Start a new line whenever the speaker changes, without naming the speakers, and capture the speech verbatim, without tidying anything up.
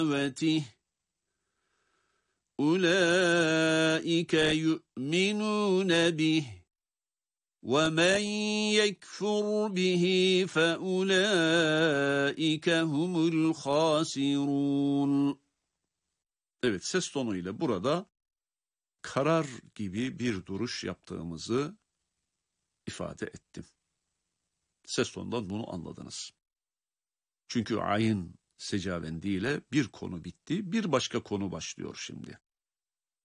وَتِهِ أُولَٰئِكَ يُؤْمِنُونَ بِهِ وَمَنْ يَكْفُرْ بِهِ فَأُولَٰئِكَ هُمُ الْخَاسِرُونَ. Evet, ses tonuyla burada karar gibi bir duruş yaptığımızı ifade ettim. Ses tonundan bunu anladınız. Çünkü ayin secavendi ile bir konu bitti, bir başka konu başlıyor şimdi.